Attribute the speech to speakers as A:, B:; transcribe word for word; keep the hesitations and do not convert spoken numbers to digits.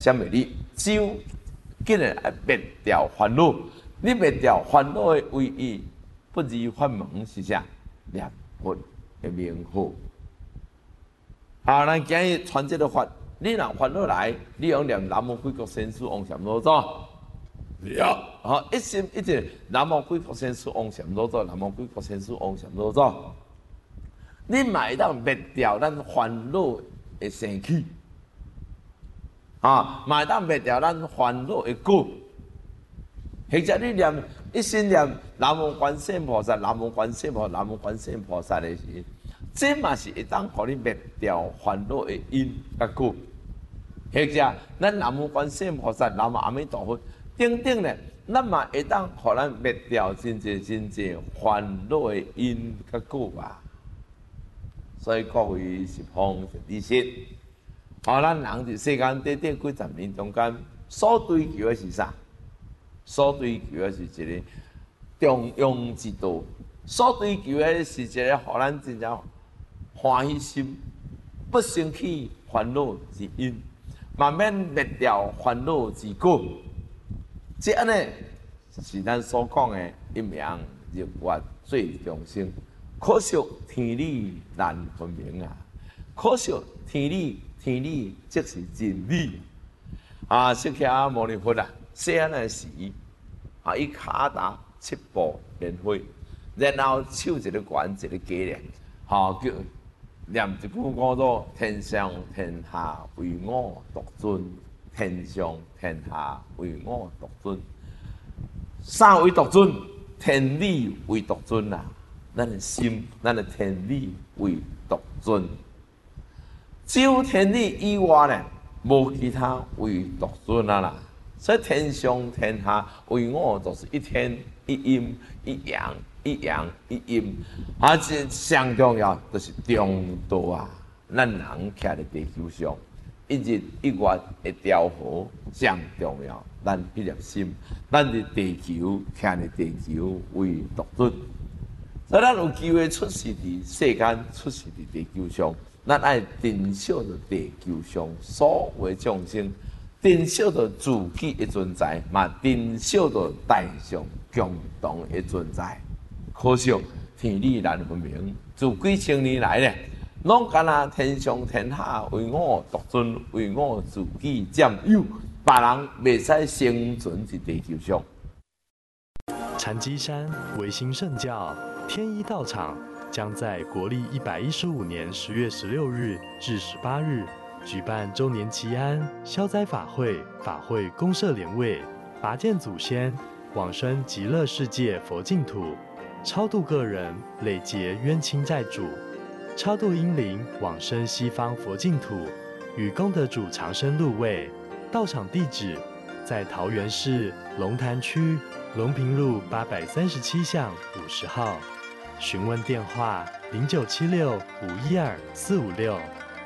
A: 什么你酒竟然爱灭掉烦恼？你灭掉烦恼的唯一不二法门是啥？念佛的名号。啊，咱今日传这个法，你若烦恼来，你用念南无贵国先师王禅老祖。了，好，一心一直南无贵国先师王禅老祖，南无贵国先师王禅老祖。你买当灭掉咱烦恼的生气，啊，买当灭掉咱烦恼的果。或者你念一心念南无观世音菩萨，南无观世音菩萨，南无观世音菩萨的时，这嘛是会当互你灭掉烦恼的因甲果。或者咱南无观世音菩萨，南无阿弥陀佛，等等咧，咱嘛会当互咱灭掉真济真济烦恼的因甲果吧。所以各位是方是理性，好，咱人伫世间短短几十年中间，所追求的是啥？所追求的是一个中庸之道，所追求的是一个互咱真正欢喜心，不生起烦恼之因，慢慢灭掉烦恼之果。这样呢，是咱所讲的一命日月最众生。可惜天理难分明啊！可惜天理，天理即是真理啊！释迦牟尼佛啊，细汉的时啊，伊骹踏七步莲花，然后手一个悬一个低咧，吼叫念一句叫做“天上天下唯我独尊，天上天下唯我独尊”。啥为独尊？天理为独尊啊！咱的心，咱的天理为独尊，只有天理以外呢，无其他为独尊啊啦。所以天上天下为我都是一天一阴一阳一阳一阴，而且上重要就是中道啊。咱人徛在地球上，一日一月的调和上重要。咱迄粒心，咱的地球徛在地球为独尊。所以咱有机会出世伫世间，出世伫地球上，咱爱珍惜着地球上所有的众生，珍惜着自己的存在，嘛珍惜着大众共同的存在。可惜天理难分明，自几千年来咧，拢干那天上天下为我独尊，为我自己占有，别人袂使生存伫地球上。
B: 禅机山维新圣教天一道场将在国历一百一十五年十月十六日至十八日举办周年祈安消灾法会，法会公设莲位，拔剑祖先，往生极乐世界佛净土，超度个人累劫冤亲债主，超度阴灵往生西方佛净土，与功德主长生入位。道场地址在桃园市龙潭区龙平路八百三十七巷五十号，询问电话零九七六五一二四五六。